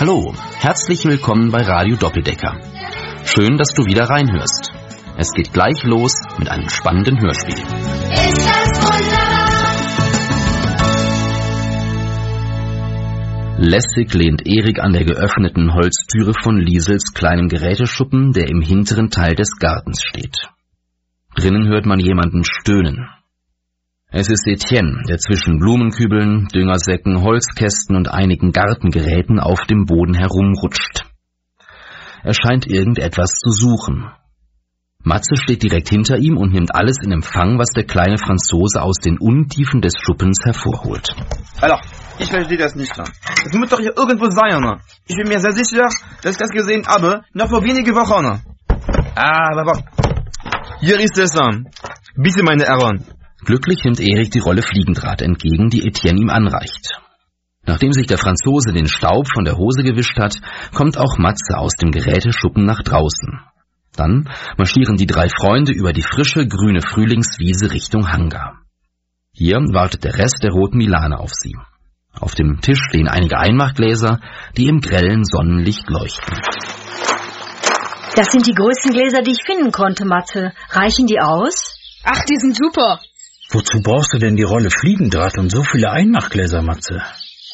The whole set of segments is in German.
Hallo, herzlich willkommen bei Radio Doppeldecker. Schön, dass du wieder reinhörst. Es geht gleich los mit einem spannenden Hörspiel. Ist das wunderbar? Lässig lehnt Erik an der geöffneten Holztüre von Liesels kleinem Geräteschuppen, der im hinteren Teil des Gartens steht. Drinnen hört man jemanden stöhnen. Es ist Etienne, der zwischen Blumenkübeln, Düngersäcken, Holzkästen und einigen Gartengeräten auf dem Boden herumrutscht. Er scheint irgendetwas zu suchen. Matze steht direkt hinter ihm und nimmt alles in Empfang, was der kleine Franzose aus den Untiefen des Schuppens hervorholt. Alors, ich verstehe das nicht. Es muss doch hier irgendwo sein. Ich bin mir sehr sicher, dass ich das gesehen habe, noch vor wenigen Wochen. Aber hier ist es. Bitte, meine Herren. Glücklich nimmt Erik die Rolle Fliegendraht entgegen, die Etienne ihm anreicht. Nachdem sich der Franzose den Staub von der Hose gewischt hat, kommt auch Matze aus dem Geräteschuppen nach draußen. Dann marschieren die drei Freunde über die frische, grüne Frühlingswiese Richtung Hangar. Hier wartet der Rest der roten Milane auf sie. Auf dem Tisch stehen einige Einmachgläser, die im grellen Sonnenlicht leuchten. Das sind die größten Gläser, die ich finden konnte, Matze. Reichen die aus? Ach, die sind super. Wozu brauchst du denn die Rolle Fliegendraht und so viele Einmachgläser, Matze?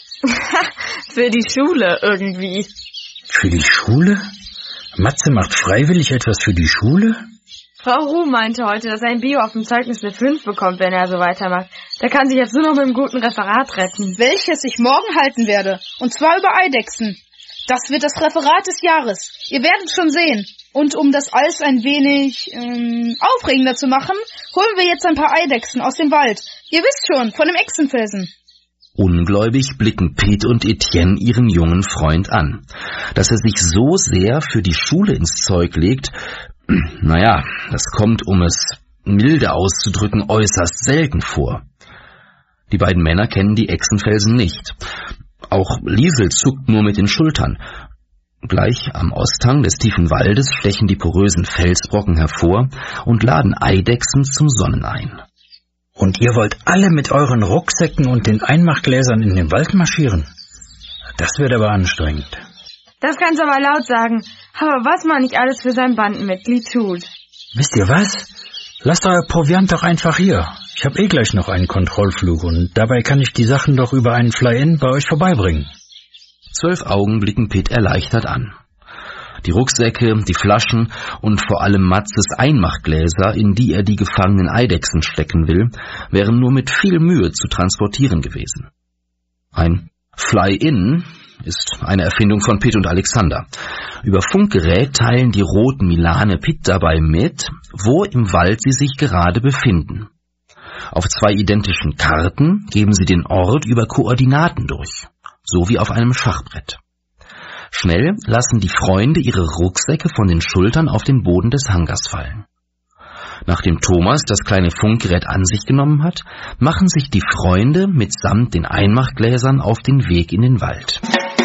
Für die Schule irgendwie. Für die Schule? Matze macht freiwillig etwas für die Schule? Frau Ruh meinte heute, dass er ein Bio auf dem Zeugnis eine 5 bekommt, wenn er so weitermacht. Der kann sich jetzt nur noch mit einem guten Referat retten. Welches ich morgen halten werde. Und zwar über Eidechsen. Das wird das Referat des Jahres. Ihr werdet schon sehen. Und um das alles ein wenig aufregender zu machen, holen wir jetzt ein paar Eidechsen aus dem Wald. Ihr wisst schon, von dem Echsenfelsen. Ungläubig blicken Pete und Etienne ihren jungen Freund an. Dass er sich so sehr für die Schule ins Zeug legt, naja, das kommt, um es milde auszudrücken, äußerst selten vor. Die beiden Männer kennen die Echsenfelsen nicht. Auch Liesel zuckt nur mit den Schultern. Gleich am Osthang des tiefen Waldes stechen die porösen Felsbrocken hervor und laden Eidechsen zum Sonnen ein. Und ihr wollt alle mit euren Rucksäcken und den Einmachgläsern in den Wald marschieren? Das wird aber anstrengend. Das kannst du aber laut sagen. Aber was man nicht alles für sein Bandenmitglied tut. Wisst ihr was? Lasst euer Proviant doch einfach hier. Ich habe gleich noch einen Kontrollflug und dabei kann ich die Sachen doch über einen Fly-In bei euch vorbeibringen. 12 Augen blicken Pete erleichtert an. Die Rucksäcke, die Flaschen und vor allem Matzes Einmachgläser, in die er die gefangenen Eidechsen stecken will, wären nur mit viel Mühe zu transportieren gewesen. Ein Fly-In ist eine Erfindung von Pete und Alexander. Über Funkgerät teilen die roten Milane Pete dabei mit, wo im Wald sie sich gerade befinden. Auf 2 identischen Karten geben sie den Ort über Koordinaten durch, so wie auf einem Schachbrett. Schnell lassen die Freunde ihre Rucksäcke von den Schultern auf den Boden des Hangars fallen. Nachdem Thomas das kleine Funkgerät an sich genommen hat, machen sich die Freunde mitsamt den Einmachgläsern auf den Weg in den Wald.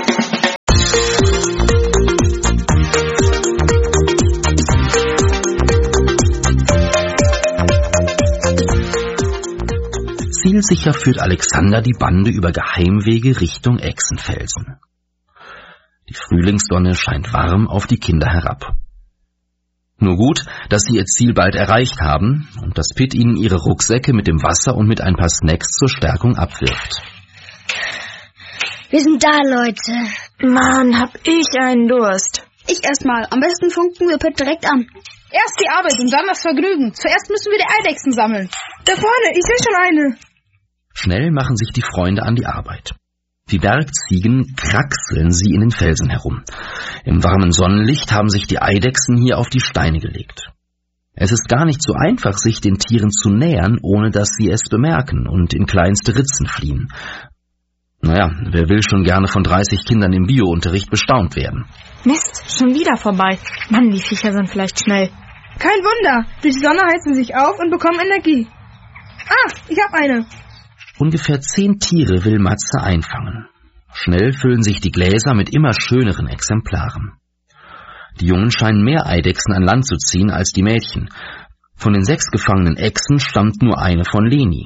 Zielsicher führt Alexander die Bande über Geheimwege Richtung Echsenfelsen. Die Frühlingssonne scheint warm auf die Kinder herab. Nur gut, dass sie ihr Ziel bald erreicht haben und dass Pete ihnen ihre Rucksäcke mit dem Wasser und mit ein paar Snacks zur Stärkung abwirft. Wir sind da, Leute. Mann, hab ich einen Durst. Ich erstmal. Am besten funken wir Pet direkt an. Erst die Arbeit und dann das Vergnügen. Zuerst müssen wir die Eidechsen sammeln. Da vorne, ich sehe schon eine. Schnell machen sich die Freunde an die Arbeit. Die Bergziegen kraxeln sie in den Felsen herum. Im warmen Sonnenlicht haben sich die Eidechsen hier auf die Steine gelegt. Es ist gar nicht so einfach, sich den Tieren zu nähern, ohne dass sie es bemerken und in kleinste Ritzen fliehen. Naja, wer will schon gerne von 30 Kindern im Biounterricht bestaunt werden? Mist, schon wieder vorbei. Mann, die Viecher sind vielleicht schnell. Kein Wunder. Durch die Sonne heizen sie sich auf und bekommen Energie. Ah, ich hab eine. Ungefähr 10 Tiere will Matze einfangen. Schnell füllen sich die Gläser mit immer schöneren Exemplaren. Die Jungen scheinen mehr Eidechsen an Land zu ziehen als die Mädchen. Von den 6 gefangenen Echsen stammt nur eine von Leni.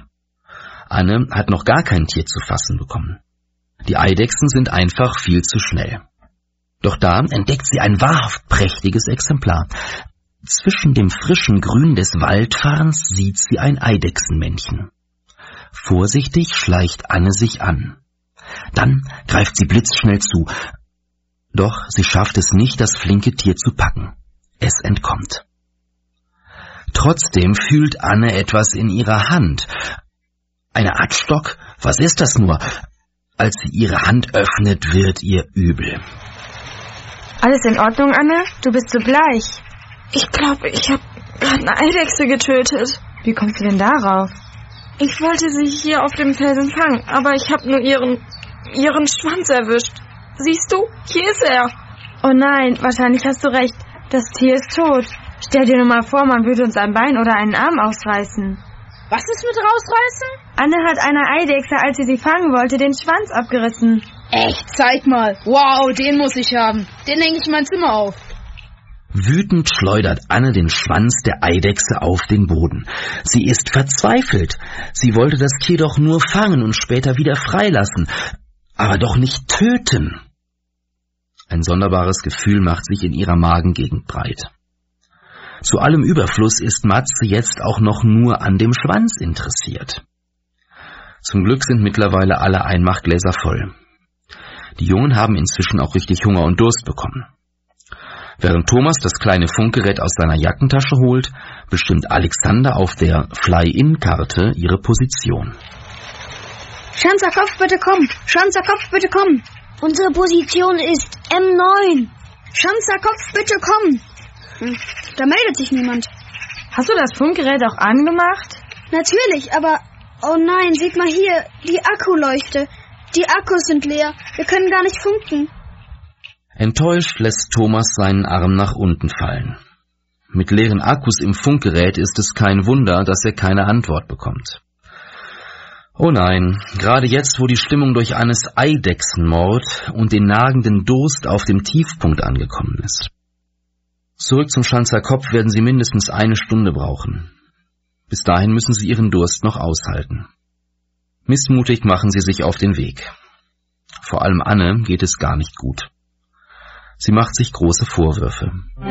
Anne hat noch gar kein Tier zu fassen bekommen. Die Eidechsen sind einfach viel zu schnell. Doch da entdeckt sie ein wahrhaft prächtiges Exemplar. Zwischen dem frischen Grün des Waldfarns sieht sie ein Eidechsenmännchen. Vorsichtig schleicht Anne sich an. Dann greift sie blitzschnell zu. Doch sie schafft es nicht, das flinke Tier zu packen. Es entkommt. Trotzdem fühlt Anne etwas in ihrer Hand. Eine Art Stock? Was ist das nur? Als sie ihre Hand öffnet, wird ihr übel. Alles in Ordnung, Anne? Du bist so bleich. Ich glaube, ich habe gerade eine Eidechse getötet. Wie kommst du denn darauf? Ich wollte sie hier auf dem Felsen fangen, aber ich habe nur ihren Schwanz erwischt. Siehst du? Hier ist er. Oh nein, wahrscheinlich hast du recht. Das Tier ist tot. Stell dir nur mal vor, man würde uns ein Bein oder einen Arm ausreißen. Was ist mit rausreißen? Anne hat einer Eidechse, als sie fangen wollte, den Schwanz abgerissen. Echt? Zeig mal. Wow, den muss ich haben. Den hänge ich in mein Zimmer auf. Wütend schleudert Anne den Schwanz der Eidechse auf den Boden. Sie ist verzweifelt. Sie wollte das Tier doch nur fangen und später wieder freilassen, aber doch nicht töten. Ein sonderbares Gefühl macht sich in ihrer Magengegend breit. Zu allem Überfluss ist Matze jetzt auch noch nur an dem Schwanz interessiert. Zum Glück sind mittlerweile alle Einmachgläser voll. Die Jungen haben inzwischen auch richtig Hunger und Durst bekommen. Während Thomas das kleine Funkgerät aus seiner Jackentasche holt, bestimmt Alexander auf der Fly-In-Karte ihre Position. Schanzer Kopf, bitte komm! Schanzer Kopf, bitte komm! Unsere Position ist M9. Schanzer Kopf, bitte komm! Da meldet sich niemand. Hast du das Funkgerät auch angemacht? Natürlich, aber... Oh nein, seht mal hier, die Akkuleuchte. Die Akkus sind leer. Wir können gar nicht funken. Enttäuscht lässt Thomas seinen Arm nach unten fallen. Mit leeren Akkus im Funkgerät ist es kein Wunder, dass er keine Antwort bekommt. Oh nein, gerade jetzt, wo die Stimmung durch Annes Eidechsenmord und den nagenden Durst auf dem Tiefpunkt angekommen ist. Zurück zum Schanzer Kopf werden sie mindestens 1 Stunde brauchen. Bis dahin müssen sie ihren Durst noch aushalten. Missmutig machen sie sich auf den Weg. Vor allem Anne geht es gar nicht gut. Sie macht sich große Vorwürfe.